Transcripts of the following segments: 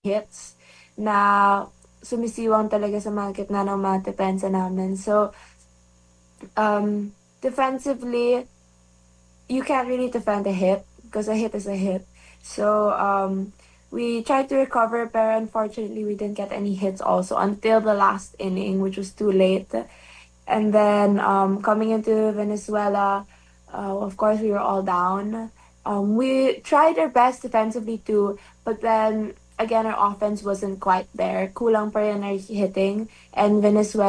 hits na sumisiwang talaga sa mga gitna ng mga depensa namin. So, defensively, you can't really defend a hit because a hit is a hit. So, we tried to recover, but unfortunately, we didn't get any hits also until the last inning, which was too late. And then, coming into Venezuela, of course, we were all down. We tried our best defensively too, but then again, our offense wasn't quite there. Kulang pa rin our hitting, and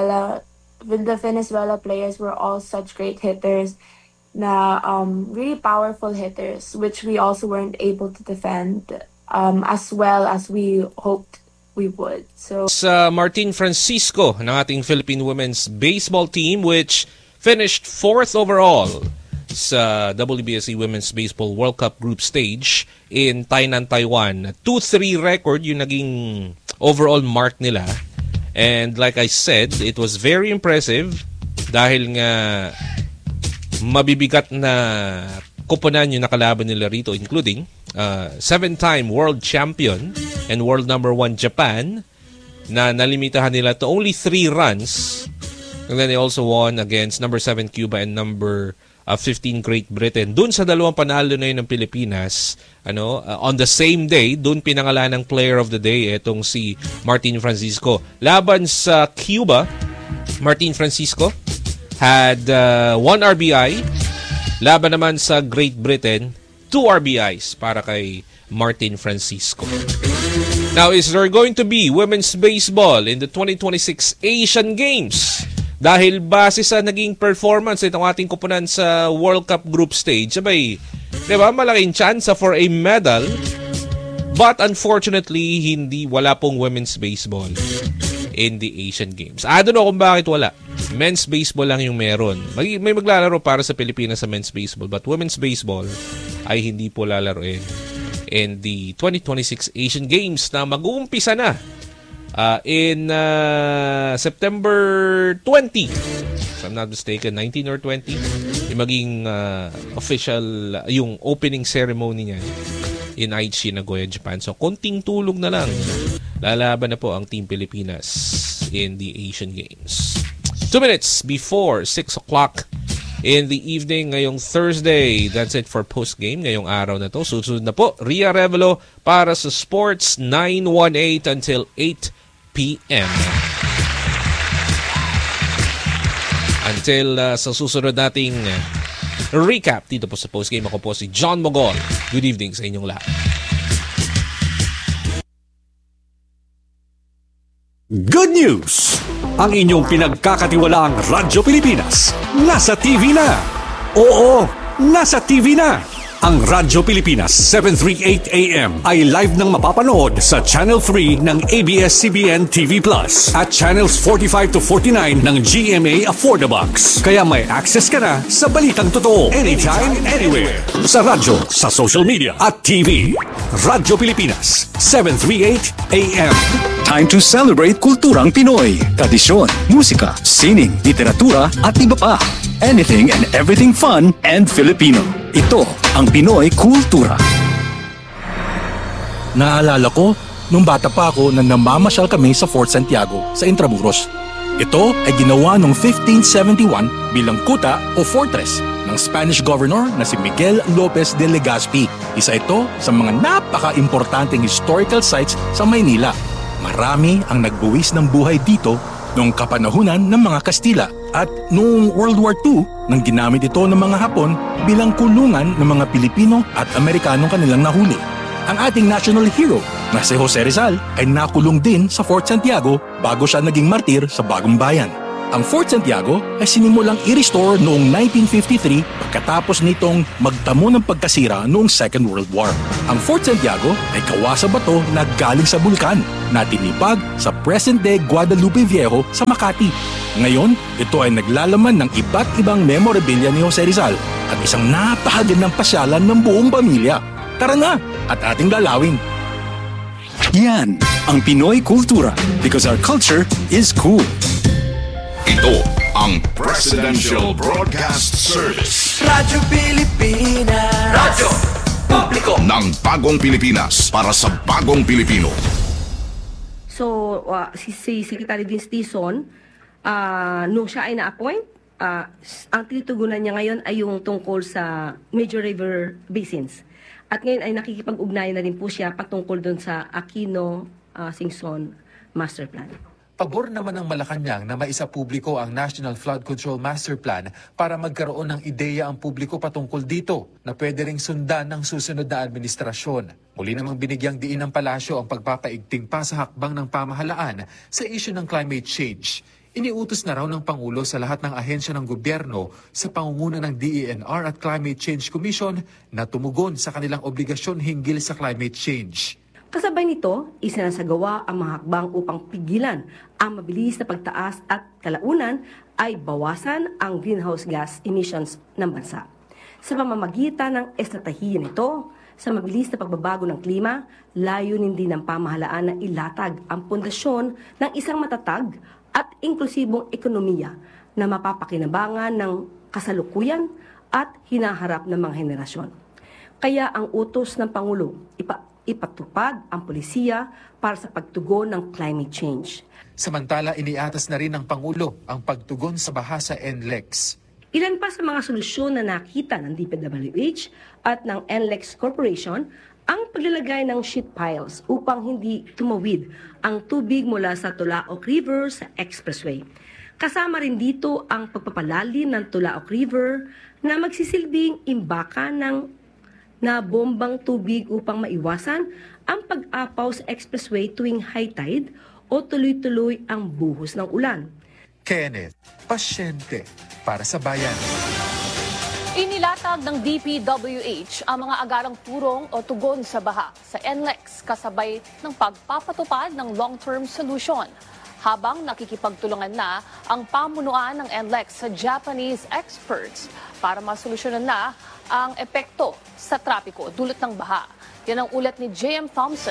the Venezuela players were all such great hitters, na really powerful hitters, which we also weren't able to defend as well as we hoped we would. So sa Martin Francisco ng ating Philippine women's baseball team, which finished 4th overall sa WBSC Women's Baseball World Cup group stage in Tainan, Taiwan. 2-3 record yung naging overall mark nila. And like I said, it was very impressive dahil nga mabibigat na koponan yung nakalaban nila rito, including 7-time world champion and world number 1 Japan, na nalimitahan nila to only 3 runs. And then they also won against number 7 Cuba and number 15 Great Britain. Doon sa dalawang panalo na yun ng Pilipinas, on the same day, doon pinangalan ng Player of the Day itong si Martin Francisco. Laban sa Cuba, Martin Francisco had 1 RBI. Laban naman sa Great Britain, 2 RBIs para kay Martin Francisco. Now, is there going to be women's baseball in the 2026 Asian Games? Dahil base sa naging performance itong ating kupunan sa World Cup group stage, sabay, diba, malaking chance for a medal. But unfortunately, wala pong women's baseball in the Asian Games. I don't know kung bakit wala. Men's baseball lang yung meron. May maglalaro para sa Pilipinas sa men's baseball, but women's baseball ay hindi po lalaroin in the 2026 Asian Games na mag-uumpisa na in September 20, if I'm not mistaken, 19 or 20, yung maging official, yung opening ceremony niya in Aichi, Nagoya, Japan. So, konting tulong na lang. Lalaban na po ang Team Pilipinas in the Asian Games. 2 minutes before 6 o'clock in the evening ngayong Thursday. That's it for post-game ngayong araw na to. Susunod na po, Ria Revelo para sa Sports 918 until 8 p.m. Until sa susunod nating recap dito po sa postgame, ako po si John Mogol. Good evening sa inyong lahat. Good news! Ang inyong pinagkakatiwalaang Radyo Pilipinas nasa TV na. Oo, nasa TV na. Ang Radyo Pilipinas 738 AM ay live nang mapapanood sa Channel 3 ng ABS-CBN TV Plus at Channels 45 to 49 ng GMA Affordabox. Kaya may access ka na sa balitang totoo anytime, anywhere. Sa radyo, sa social media at TV. Radyo Pilipinas 738 AM. Time to celebrate kulturang Pinoy, tradisyon, musika, sining, literatura at iba pa. Anything and everything fun and Filipino. Ito ang Pinoy Kultura. Naalala ko, nung bata pa ako na namamasyal kami sa Fort Santiago sa Intramuros. Ito ay ginawa noong 1571 bilang kuta o fortress ng Spanish governor na si Miguel Lopez de Legazpi. Isa ito sa mga napaka-importanteng historical sites sa Maynila. Marami ang nagbuwis ng buhay dito noong kapanahunan ng mga Kastila at noong World War II nang ginamit ito ng mga Hapon bilang kulungan ng mga Pilipino at Amerikanong kanilang nahuli. Ang ating national hero na si Jose Rizal ay nakulong din sa Fort Santiago bago siya naging martir sa Bagong Bayan. Ang Fort Santiago ay sinimulang i-restore noong 1953 pagkatapos nitong magtamo ng pagkasira noong Second World War. Ang Fort Santiago ay gawa sa bato na galing sa bulkan na tinipag sa present-day Guadalupe Viejo sa Makati. Ngayon, ito ay naglalaman ng iba't ibang memorabilia ni Jose Rizal at isang napakagandang pasyalan ng buong pamilya. Tara na at ating lalawin! Yan ang Pinoy Kultura because our culture is cool. Ito ang Presidential Broadcast Service. Radyo Pilipinas. Radyo Publiko ng Bagong Pilipinas para sa Bagong Pilipino. So, si Secretary Vince Dizon, nung siya ay na-appoint, ang tinitugunan niya ngayon ay yung tungkol sa major river basins. At ngayon ay nakikipag-ugnayan na rin po siya patungkol doon sa Aquino-Singson Master Plan. Pabor naman ng Malacanang na maisapubliko ang National Flood Control Master Plan para magkaroon ng ideya ang publiko patungkol dito na pwede ring sundan ng susunod na administrasyon. Muli namang binigyang diin ng palasyo ang pagpapaigting pa sa hakbang ng pamahalaan sa issue ng climate change. Iniutos na raw ng Pangulo sa lahat ng ahensya ng gobyerno sa pangunguna ng DENR at Climate Change Commission na tumugon sa kanilang obligasyon hinggil sa climate change. Kasabay nito, isinasagawa ang mga hakbang upang pigilan ang mabilis na pagtaas at kalaunan ay bawasan ang greenhouse gas emissions ng bansa. Sa pamamagitan ng estratehiya nito, sa mabilis na pagbabago ng klima, layunin din ng pamahalaan na ilatag ang pundasyon ng isang matatag at inklusibong ekonomiya na mapapakinabangan ng kasalukuyan at hinaharap ng mga henerasyon. Kaya ang utos ng Pangulo, ipatupad ang polisiya para sa pagtugon ng climate change. Samantala, iniatas na rin ng Pangulo ang pagtugon sa baha sa NLEX. Ilan pa sa mga solusyon na nakita ng DPWH at ng NLEX Corporation ang paglalagay ng sheet piles upang hindi tumawid ang tubig mula sa Tulaok River sa expressway. Kasama rin dito ang pagpapalalim ng Tulaok River na magsisilbing imbakan ng bombang tubig upang maiwasan ang pag-apaw sa expressway tuwing high tide o tuloy-tuloy ang buhos ng ulan. Kenneth, pasyente para sa bayan. Inilatag ng DPWH ang mga agarang turong o tugon sa baha sa NLEX kasabay ng pagpapatupad ng long-term solution. Habang nakikipagtulungan na ang pamunuan ng NLEX sa Japanese experts para masolusyonan na ang epekto sa trapiko dulot ng baha. Yan ang ulat ni J.M. Thompson.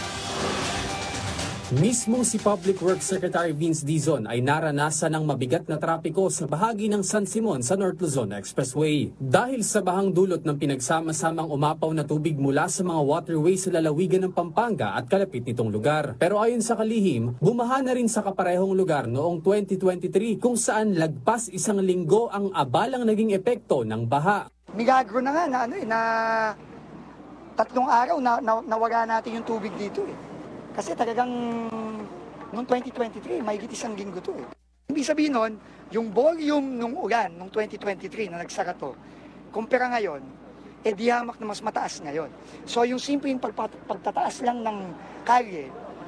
Mismong si Public Works Secretary Vince Dizon ay naranasan ng mabigat na trapiko sa bahagi ng San Simon sa North Luzon Expressway. Dahil sa bahang dulot ng pinagsama-samang umapaw na tubig mula sa mga waterways sa lalawigan ng Pampanga at kalapit nitong lugar. Pero ayon sa kalihim, bumaha na rin sa kaparehong lugar noong 2023 kung saan lagpas isang linggo ang abalang naging epekto ng baha. Milagro na nga na 3 araw na nawala natin yung tubig dito eh. Kasi talagang noong 2023, mahigit 1 linggo to eh. Ibig sabihin nun, yung volume ng ulan noong 2023 na nagsara to, kumpara ngayon, di hamak na mas mataas ngayon. So yung simpleng pagtataas lang ng kalye,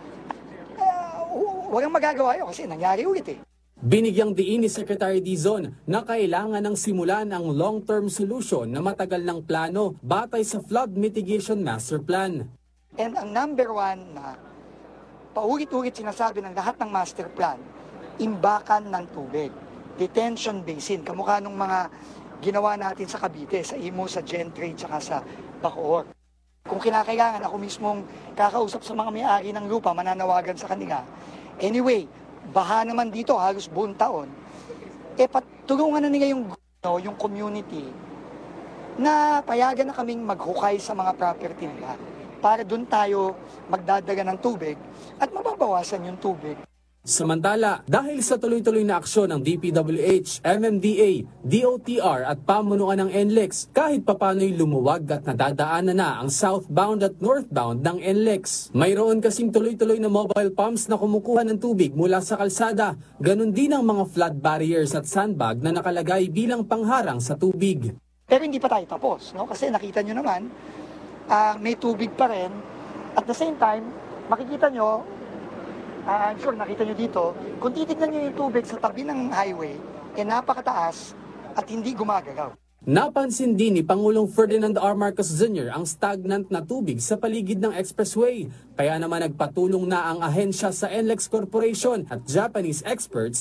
walang magagawa yun kasi nangyari ulit eh. Binigyang diin ni Secretary Dizon na kailangan ng simulan ang long-term solution na matagal ng plano batay sa Flood Mitigation Master Plan. And ang number 1 na paulit-ulit sinasabi ng lahat ng master plan, imbakan ng tubig, detention basin, kamukha nung mga ginawa natin sa Cavite, sa Imo, sa Gentry, tsaka sa Bacoor. Kung kinakailangan, ako mismong kakausap sa mga may-ari ng lupa, mananawagan sa kanila. Anyway, baha naman dito halos buong taon. Patulungan na nila yung community na payagan na kaming maghukay sa mga property nila para doon tayo magdadala ng tubig at mababawasan yung tubig. Samantala, dahil sa tuloy-tuloy na aksyon ng DPWH, MMDA, DOTR at pamunuan ng NLEX, kahit papano'y lumuwag at nadadaanan na ang southbound at northbound ng NLEX. Mayroon kasing tuloy-tuloy na mobile pumps na kumukuha ng tubig mula sa kalsada. Ganon din ang mga flood barriers at sandbag na nakalagay bilang pangharang sa tubig. Pero hindi pa tayo tapos, no? Kasi nakita nyo naman, may tubig pa rin. At the same time, makikita nyo, I'm sure nakita nyo dito, kung titignan nyo yung tubig sa tabi ng highway, napakataas at hindi gumagalaw. Napansin din ni Pangulong Ferdinand R. Marcos Jr. ang stagnant na tubig sa paligid ng expressway. Kaya naman nagpatulong na ang ahensya sa NLEX Corporation at Japanese experts